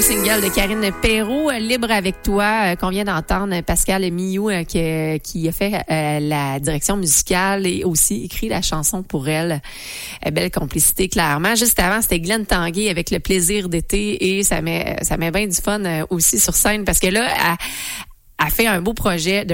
nouveau single de Karine Perrault, Libre avec toi, qu'on vient d'entendre. Pascal Miou qui a fait la direction musicale et aussi écrit la chanson pour elle. Belle complicité, clairement. Juste avant, c'était Glenn Tanguay avec Le plaisir d'été et ça met bien du fun aussi sur scène parce que là, elle fait un beau projet de